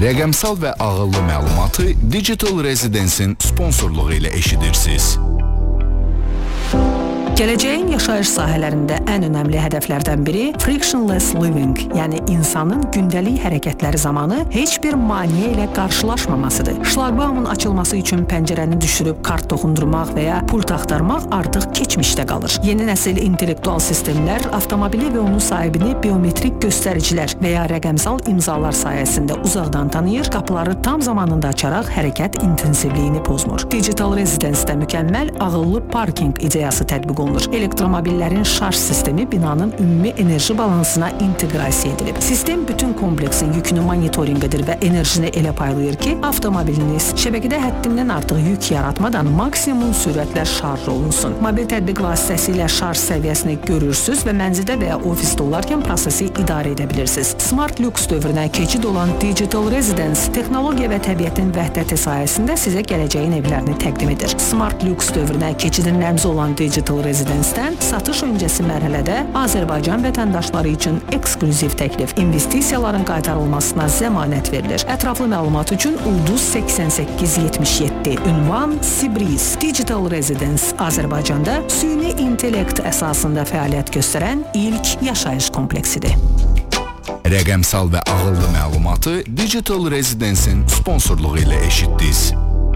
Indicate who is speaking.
Speaker 1: Rəqəmsal və ağıllı məlumatı Digital Residence'in sponsorluğu ilə eşidirsiniz.
Speaker 2: Gələcəyin yaşayış sahələrində ən önəmli hədəflərdən biri frictionless living, yəni insanın gündəlik hərəkətləri zamanı heç bir maneə ilə qarşılaşmamasıdır. Şlaqbaumın açılması üçün pəncərəni düşürüb kart toxundurmaq və ya pult axtarmaq artıq keçmişdə qalır. Yeni nəsil intellektual sistemlər avtomobili və onun sahibini biometrik göstəricilər və ya rəqəmsal imzalar sayəsində uzaqdan tanıyır, qapıları tam zamanında açaraq hərəkət intensivliyini pozmur. Digital Residence-də mükəmməl ağıllı parking ideyası tətbiq olunur. Elektromobillərin şarj sistemi binanın ümumi enerji balansına inteqrasiya edilib. Sistem bütün kompleksin yükünü monitorinq edir və enerjini elə paylayır ki, avtomobiliniz şəbəkədə həddindən artıq yük yaratmadan maksimum sürətlə şarj olunsun. Mobil tətbiq vasitəsilə şarj səviyyəsini görürsüz və mənzildə və ya ofisdə olarkən prosesi idarə edə bilirsiniz. Smart Lux dövrünə keçid olan Digital Residence texnologiya və təbiətin vəhdəti sayəsində sizə gələcəyin evlərini təqdim edir. Smart Lux dövrünə keçidin rəmzi olan Digital Residence-dən satış öncəsi mərhələdə Azərbaycan vətəndaşları üçün eksklüziv təklif, investisiyaların qaytarılmasına zəmanət verilir. Ətraflı məlumat üçün Ulduz 8877, ünvan Sibriz. Digital Residence Azərbaycanda süni intellekt əsasında fəaliyyət göstərən ilk yaşayış kompleksidir.
Speaker 1: Rəqəmsal və ağıllı məlumatı Digital Residence'in sponsorluğu ilə eşitdiniz.